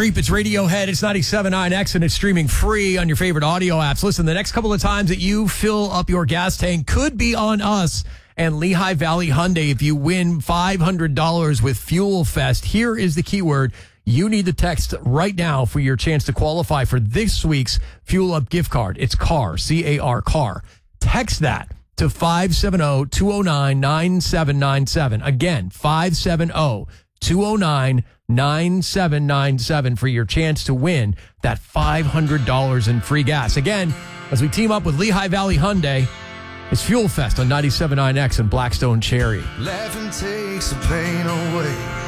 Creep. It's Radiohead. It's 97.9X, and it's streaming free on your favorite audio apps. Listen, the next couple of times that you fill up your gas tank could be on us and Lehigh Valley Hyundai if you win $500 with Fuel Fest. Here is the keyword. You need to text right now for your chance to qualify for this week's Fuel Up gift card. It's CAR, C-A-R, CAR. Text that to 570-209-9797. Again, 570-209-9797 for your chance to win that $500 in free gas. Again, as we team up with Lehigh Valley Hyundai, it's Fuel Fest on 97.9X and Blackstone Cherry. Laughing takes the pain away.